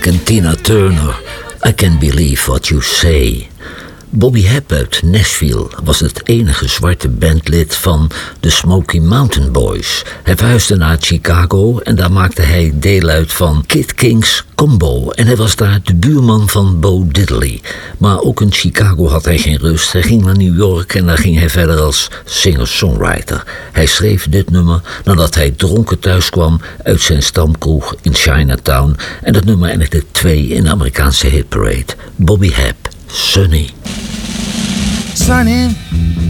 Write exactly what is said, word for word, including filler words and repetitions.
Frank en Tina Turner. I Can't Believe What You Say. Bobby Hebb uit Nashville was het enige zwarte bandlid van de Smoky Mountain Boys. Hij verhuisde naar Chicago en daar maakte hij deel uit van Kid King's Combo. En hij was daar de buurman van Bo Diddley. Maar ook in Chicago had hij geen rust. Hij ging naar New York en daar ging hij verder als singer-songwriter. Hij schreef dit nummer nadat hij dronken thuis kwam uit zijn stamkroeg in Chinatown. En dat nummer eindigde twee in de Amerikaanse hitparade. Bobby Hebb, Sunny. Sunny,